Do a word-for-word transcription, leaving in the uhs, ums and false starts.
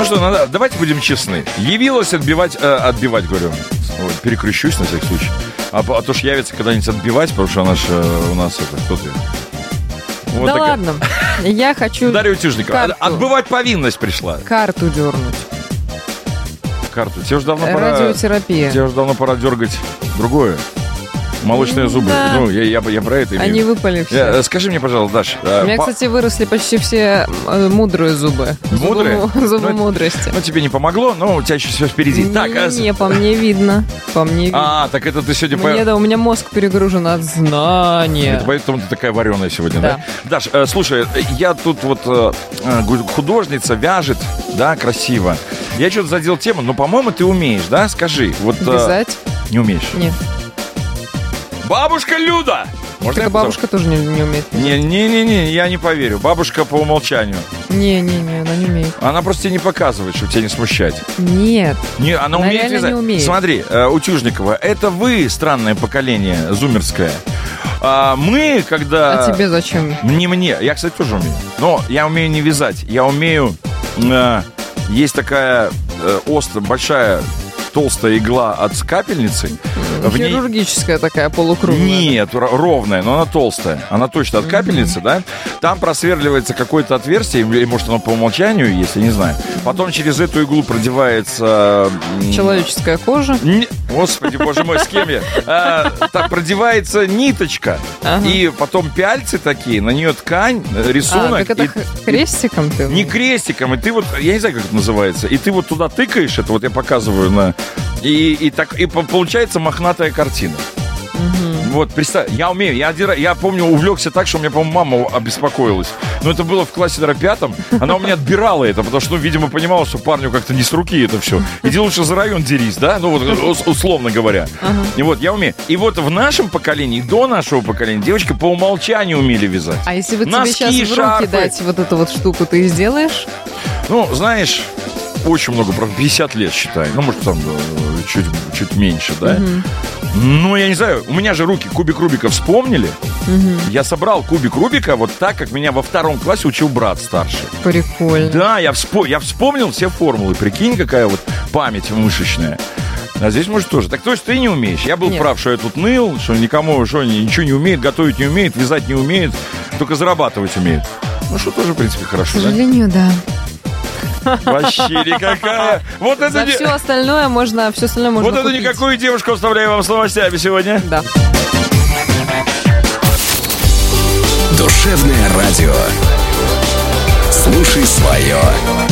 что, надо, давайте будем честны. Явилась отбивать, э, отбивать, говорю. Ой, перекрещусь на всякий случай. А, а то ж явится когда-нибудь отбивать, потому что она ж э, у нас это, кто ты? Вот да такая. Ладно, я хочу Дарья Утюжникова, карту. Отбывать повинность пришла. Карту дернуть. Карту. Тебе уже давно пора... Радиотерапия. Тебе уже давно пора дергать другое. Молочные зубы. Да. Ну, я, я, я про это имею. Они выпали все. Я, скажи мне, пожалуйста, Даш. У меня, по... кстати, выросли почти все мудрые зубы. Мудрые? Зубы, зубы ну, мудрости. Ну, тебе не помогло, но у тебя еще все впереди. Не, так, не, не, по мне видно. По мне видно. А, так это ты сегодня... Мне, да, у меня мозг перегружен от знания. Это поэтому ты такая вареная сегодня, да? Да. Даш, э, слушай, я тут вот э, художница вяжет, да, красиво. Я что-то задел тему, но, по-моему, ты умеешь, да? Скажи. Вот, э, вязать? Не умеешь? Нет. Бабушка Люда! Можно так бабушка тоже не, не умеет. Не-не-не, я не поверю. Бабушка по умолчанию. Не-не-не, она не умеет. Она просто тебе не показывает, чтобы тебя не смущать. Нет. Не, она, она умеет вязать. Не умеет. Смотри, э, Утюжникова, это вы, странное поколение, зумерское. А мы, когда... А тебе зачем? Не мне. Я, кстати, тоже умею. Но я умею не вязать. Я умею... Э, есть такая э, острая, большая... толстая игла от капельницы. Хирургическая ней... такая полукруглая. Нет, ровная, но она толстая. Она точно от mm-hmm. капельницы, да? Там просверливается какое-то отверстие, или, может, оно по умолчанию есть, я не знаю. Потом через эту иглу продевается... Человеческая кожа. Не... Господи, боже мой, с кем я? А, так продевается ниточка. Ага. И потом пяльцы такие, на нее ткань, рисунок. А, так это и... крестиком ты? Не крестиком, и ты вот, я не знаю, как это называется, и ты вот туда тыкаешь, это вот я показываю на... И, и, так, и получается мохнатая картина. Угу. Вот, представь, я умею, я, я помню, увлекся так, что у меня, по-моему, мама обеспокоилась. Но это было в классе, наверное, пятом. Она у меня отбирала это, потому что, ну, видимо, понимала, что парню как-то не с руки это все. Иди лучше за район дерись, да? Ну, вот, условно говоря. Ага. И вот, я умею. И вот в нашем поколении, до нашего поколения, девочки по умолчанию умели вязать. А если вот носки, тебе сейчас в руки шарфы. дать вот эту вот штуку, ты сделаешь? Ну, знаешь... Очень много, правда, пятьдесят лет, считай. Ну, может, там чуть, чуть меньше, да? Uh-huh. Ну, я не знаю, у меня же руки кубик Рубика вспомнили. Uh-huh. Я собрал кубик Рубика вот так, как меня во втором классе учил брат старший. Прикольно. Да, я, вспо- я вспомнил все формулы. Прикинь, какая вот память мышечная. А здесь, может, тоже. Так то есть ты не умеешь. Я был Нет. прав, что я тут ныл, что никому что, ничего не умеет, готовить не умеет, вязать не умеет, только зарабатывать умеет. Ну, что тоже, в принципе, хорошо, К сожалению, да. Вообще никакая. Вот это За не... все остальное можно, все остальное можно Вот купить. это никакую девушку оставляю вам с новостями сегодня. Да. Душевное радио. Слушай свое.